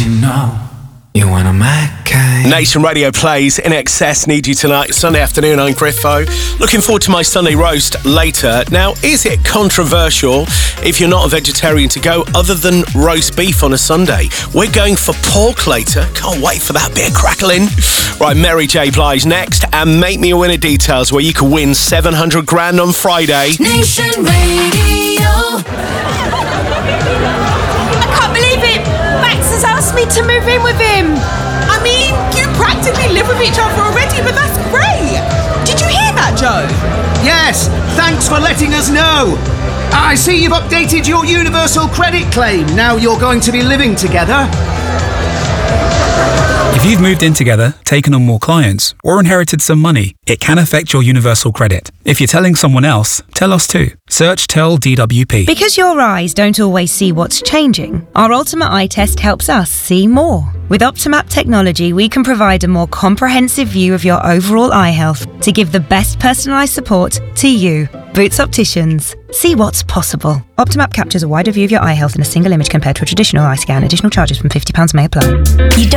you know you want a Mackay. Nation Radio plays In Excess, Need You Tonight, Sunday afternoon. I'm Griffo. Looking forward to my Sunday roast later. Now, is it controversial if you're not a vegetarian to go other than roast beef on a Sunday? We're going for pork later. Can't wait for that bit of crackling. Right, Mary J. Blige next, and Make Me a Winner details where you can win 700 grand on Friday. Nation Radio. I can't believe it! Max has asked me to move in with him. I mean, you practically live with each other already, but that's great. Did you hear that, Joe? Yes, thanks for letting us know. I see you've updated your universal credit claim. Now you're going to be living together. If you've moved in together, taken on more clients, or inherited some money, it can affect your universal credit. If you're telling someone else, tell us too. Search Tell DWP. Because your eyes don't always see what's changing, our Ultimate Eye Test helps us see more. With Optimap technology, we can provide a more comprehensive view of your overall eye health to give the best personalised support to you. Boots Opticians. See what's possible. Optimap captures a wider view of your eye health in a single image compared to a traditional eye scan. Additional charges from £50 may apply.